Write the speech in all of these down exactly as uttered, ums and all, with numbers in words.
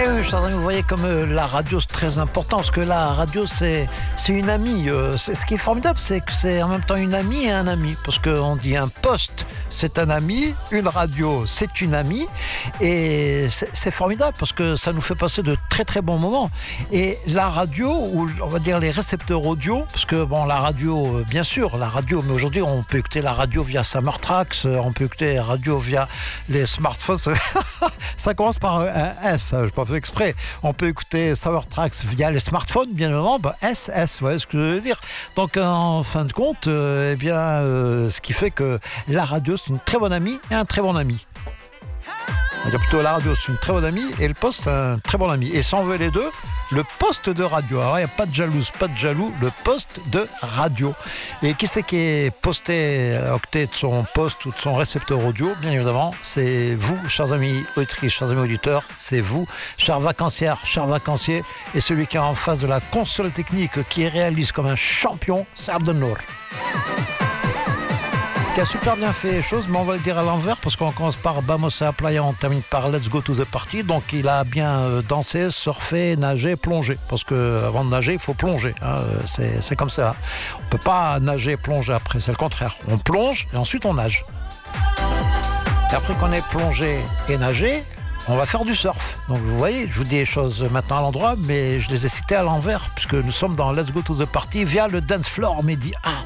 oui, chers amis, vous voyez comme euh, la radio c'est très important, parce que la radio c'est, c'est une amie. Euh, c'est, ce qui est formidable, c'est que c'est en même temps une amie et un ami, parce qu'on dit un poste c'est un ami, une radio c'est une amie, et c'est, c'est formidable parce que ça nous fait passer de très très bons moments. Et la radio, ou on va dire les récepteurs audio, parce que bon, la radio, bien sûr, la radio, mais aujourd'hui on peut écouter la radio via Summertrax, on peut écouter la radio via les smartphones. Ça commence par un S, je n'ai pas fait exprès. On peut écouter Summertrax via les smartphones, bien évidemment, bah, S, S, vous voyez ce que je veux dire. Donc en fin de compte, euh, eh bien, euh, ce qui fait que la radio c'est une très bonne amie et un très bon ami. On va dire plutôt la radio c'est une très bonne amie et le poste c'est un très bon ami. Et si on veut les deux, le poste de radio. Alors il n'y a pas de jalouse, pas de jaloux, le poste de radio. Et qui c'est qui est posté à octet de son poste ou de son récepteur audio? Bien évidemment, c'est vous, chers amis auditrices, chers amis auditeurs, c'est vous, chers vacancières, chers vacanciers, et celui qui est en face de la console technique qui réalise comme un champion, c'est Abdelnour. Qui a super bien fait les choses, mais on va le dire à l'envers parce qu'on commence par Vamos a la playa, on termine par Let's go to the party. Donc il a bien dansé, surfé, nagé, plongé, parce que avant de nager il faut plonger, hein. c'est, c'est comme ça. On peut pas nager et plonger après, c'est le contraire. On plonge et ensuite on nage. Et après qu'on ait plongé et nagé, on va faire du surf. Donc vous voyez, je vous dis les choses maintenant à l'endroit, mais je les ai citées à l'envers puisque nous sommes dans Let's go to the party via le Dance Floor Midi un.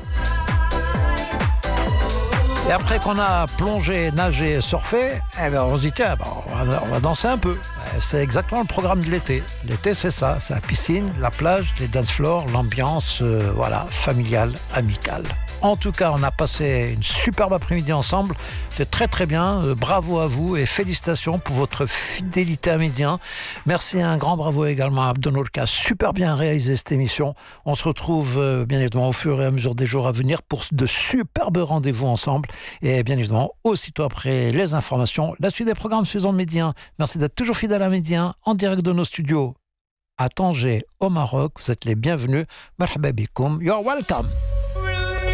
Et après qu'on a plongé, nagé, surfé, eh ben on se dit tiens, ben on, va, on va danser un peu. C'est exactement le programme de l'été. L'été c'est ça, c'est la piscine, la plage, les dance floors, l'ambiance, euh, voilà, familiale, amicale. En tout cas, on a passé une superbe après-midi ensemble. C'est très très bien. Euh, bravo à vous et félicitations pour votre fidélité à Midi un. Merci, un grand bravo également à Abdelnour qui a super bien réalisé cette émission. On se retrouve euh, bien évidemment au fur et à mesure des jours à venir pour de superbes rendez-vous ensemble. Et bien évidemment, aussitôt après les informations, la suite des programmes suivants de Midi un. Merci d'être toujours fidèle à Midi un en direct de nos studios à Tanger au Maroc. Vous êtes les bienvenus. Marhaba bikoum. You're welcome.